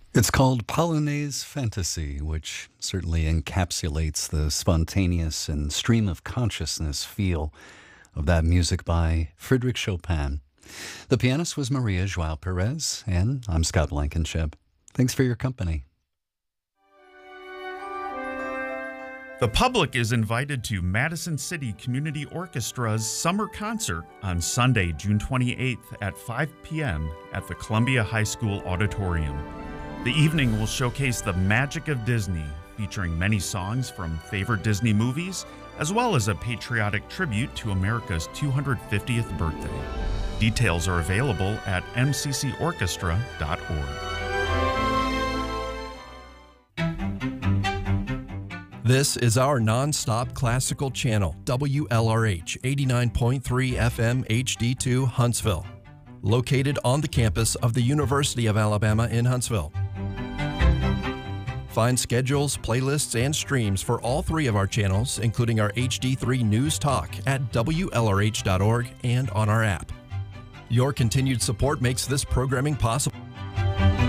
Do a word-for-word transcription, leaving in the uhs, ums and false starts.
It's called Polonaise Fantasy, which certainly encapsulates the spontaneous and stream of consciousness feel of that music by Frédéric Chopin. The pianist was Maria João Perez, and I'm Scott Blankenship. Thanks for your company. The public is invited to Madison City Community Orchestra's summer concert on Sunday, June twenty-eighth at five p.m. at the Columbia High School Auditorium. The evening will showcase the magic of Disney, featuring many songs from favorite Disney movies, as well as a patriotic tribute to America's two hundred fiftieth birthday. Details are available at m c c orchestra dot org. This is our non-stop classical channel, W L R H eighty-nine point three F M H D two Huntsville, located on the campus of the University of Alabama in Huntsville. Find schedules, playlists, and streams for all three of our channels, including our H D three News Talk at W L R H dot org and on our app. Your continued support makes this programming possible.